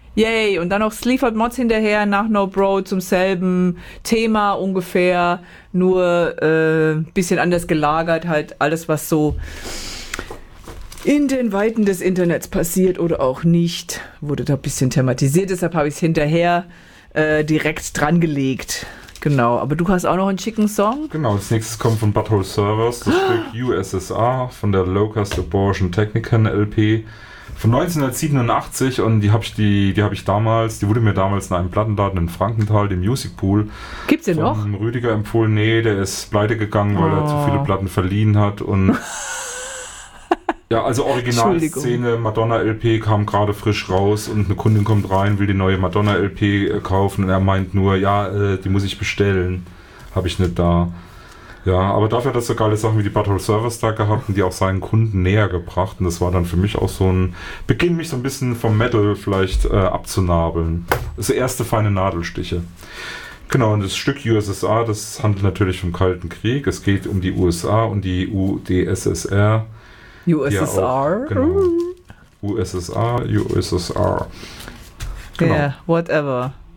Yay, und dann noch Sleaford Mods hinterher nach No Bro zum selben Thema ungefähr, nur bisschen anders gelagert, halt alles, was so in den Weiten des Internets passiert oder auch nicht, wurde da ein bisschen thematisiert, deshalb habe ich es hinterher direkt dran gelegt. Genau, aber du hast auch noch einen schicken Song? Genau, das nächste kommt von Butthole Servers, das Stück USSR von der Locust Abortion Technican LP von 1987 und die wurde mir damals in einem Plattenladen in Frankenthal, dem Music Pool, Gibt's den noch? von Rüdiger empfohlen. Nee, der ist pleite gegangen, weil er zu viele Platten verliehen hat und ja, also Originalszene, Madonna-LP kam gerade frisch raus und eine Kundin kommt rein, will die neue Madonna-LP kaufen und er meint nur, ja, die muss ich bestellen. Habe ich nicht da. Ja, aber dafür hat er so geile Sachen wie die Butthole Servers da gehabt und die auch seinen Kunden näher gebracht und das war dann für mich auch so ein Beginn, mich so ein bisschen vom Metal vielleicht abzunabeln. Das erste feine Nadelstiche. Genau, und das Stück USSR, das handelt natürlich vom Kalten Krieg. Es geht um die USA und die UdSSR. USSR. Auch, genau. USSR. Genau. Yeah, whatever.